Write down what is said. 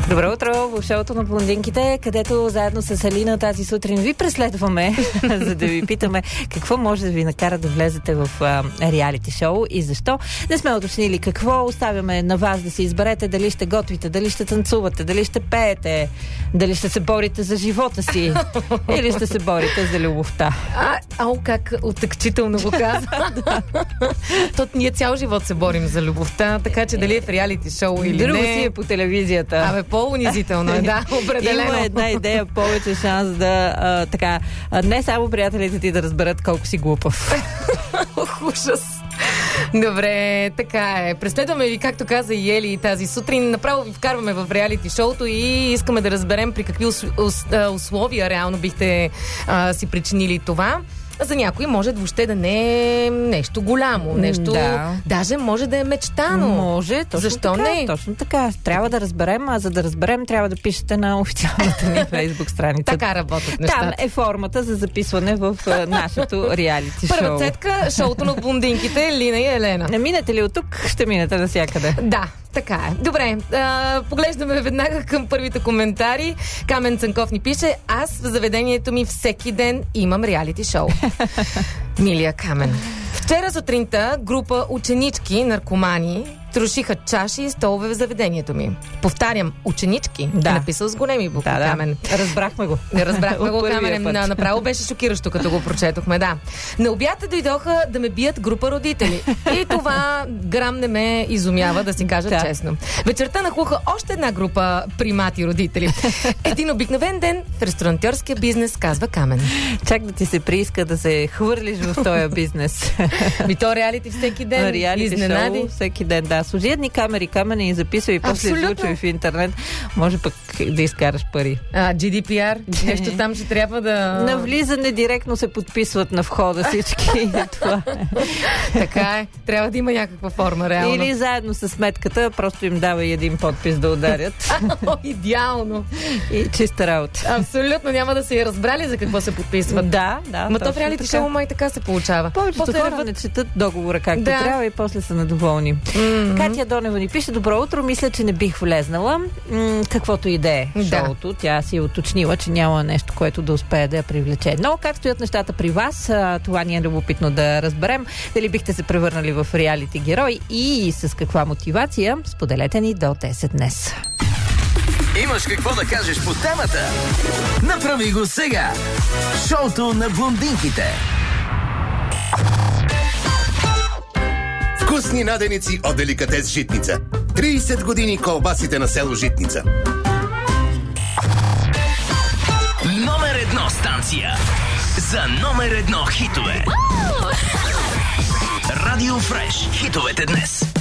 Добро утро в шоуто на блондинките, където заедно с Алина тази сутрин ви преследваме, за да ви питаме какво може да ви накара да влезете в реалити шоу и защо. Не сме уточнили какво, оставяме на вас да си изберете дали ще готвите, дали ще танцувате, дали ще пеете, дали ще се борите за живота си или ще се борите за любовта. Как отекчително го каза. Тот ние цял живот се борим за любовта, така че дали е в реалити шоу или друго не. Друго си е по телевизията. По-унизително е, да, определено. Има една идея, повече шанс да не само приятелите ти да разберат колко си глупав. Ужас. Добре, така е. Преследваме ви, както каза и Ели тази сутрин. Направо ви вкарваме в реалити шоуто и искаме да разберем при какви условия реално бихте си причинили това. За някой може въобще да не е нещо голямо, нещо, даже може да е мечтано. Може, точно защо така, не? Точно така. Трябва да разберем, а за да разберем, трябва да пишете на официалната ни Фейсбук страница. Така работят нещата. Там е формата за записване в нашето реалити шоу. Първа цетка, шоуто на блондинките, Лина и Елена. Не минете ли от тук, ще минете навсякъде. Да, така е. Добре, поглеждаме веднага към първите коментари. Камен Цанков ни пише: аз в заведението ми всеки ден имам реалити шоу. Милия Камен. Вчера сутринта група ученички, наркомани, трошиха чаши и столове в заведението ми. Повтарям, ученички. Да. Е написал с големи букви, Камен. Разбрахме го. Разбрахме го, Камен. Направо беше шокиращо, като го прочетохме, да. На обяд дойдоха да ме бият група родители. И това грам не ме изумява, да си кажа честно. Вечерта нахлуха още една група примати родители. Един обикновен ден в ресторантьорския бизнес, казва Камен. Чак да ти се прииска да се хвърлиш в този бизнес. То реалити всеки ден. Реалити изненади. шоу всеки ден, да. Служи едни камери, Камени и записва и после излучва в интернет. Може пък да изкараш пари. GDPR, нещо там ще трябва да... На влизане директно се подписват на входа всички. Това. Така е. Трябва да има някаква форма, реално. Или заедно с сметката, просто им дава и един подпис да ударят. Идеално. И чиста работа. Абсолютно, няма да се разбрали за какво се подписват. Да. Ма то в реалити шоу май така се получава. Повечето хора не четат договора както трябва и после са недоволни. Катя Донева ни пише: добро утро, мисля, че не бих влезнала. Каквото и да е шоуто. Тя си е уточнила, че няма нещо, което да успее да я привлече. Но как стоят нещата при вас? Това ни е любопитно да разберем. Дали бихте се превърнали в реалити герой и с каква мотивация? Споделете ни до 10 днес. Имаш какво да кажеш по темата? Направи го сега! Шоуто на блондинките. Вкусни наденици от Деликатес Житница. 30 години колбасите на село Житница. Номер едно станция за номер едно хитове. Радио Фреш. Хитовете днес.